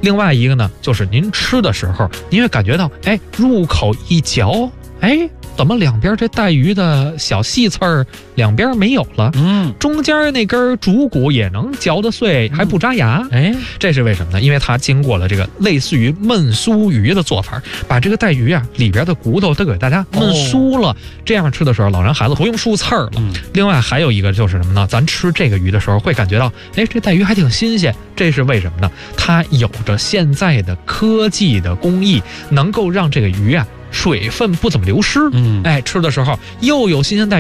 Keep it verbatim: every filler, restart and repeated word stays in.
另外一个呢，就是您吃的时候，您会感觉到，哎，入口一嚼，哎，怎么两边这带鱼的小细刺儿两边没有了？ 嗯， 中间那根主骨也能嚼得碎，还不扎牙。 哎， 这是为什么呢？因为它经过了这个类似于焖酥鱼的做法，把这个带鱼啊里边的骨头都给大家焖酥了。哦、这样吃的时候，老人孩子不用漱刺儿了。嗯、另外还有一个就是什么呢？咱吃这个鱼的时候会感觉到，哎，这带鱼还挺新鲜。这是为什么呢？它有着现在的科技的工艺，能够让这个鱼啊水分不怎么流失。嗯，哎，吃的时候又有新鲜带鱼。